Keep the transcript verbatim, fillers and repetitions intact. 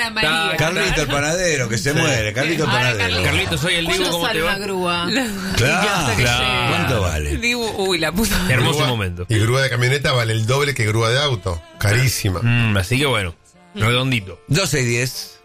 Ana María. Carlito el panadero, que se sí. muere. Carlito el panadero. Carlito. Carlito, soy el Dibu, ¿cómo te va? Una grúa? Claro, claro. ¿Cuánto vale? Dibu, uy, la puta. Hermoso grúa, momento. Y grúa de camioneta vale el doble que grúa de auto. Carísima. Mm, así que bueno, redondito. doce y diez.